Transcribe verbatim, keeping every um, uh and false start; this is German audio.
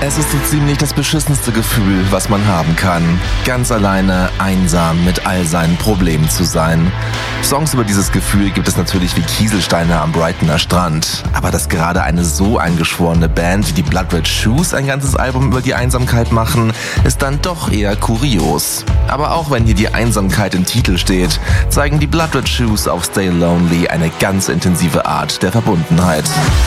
Es ist so ziemlich das beschissenste Gefühl, was man haben kann. Ganz alleine, einsam mit all seinen Problemen zu sein. Songs über dieses Gefühl gibt es natürlich wie Kieselsteine am Brightoner Strand. Aber dass gerade eine so eingeschworene Band wie die Blood Red Shoes ein ganzes Album über die Einsamkeit machen, ist dann doch eher kurios. Aber auch wenn hier die Einsamkeit im Titel steht, zeigen die Blood Red Shoes auf Stay Lonely eine ganz intensive Art der Verbundenheit.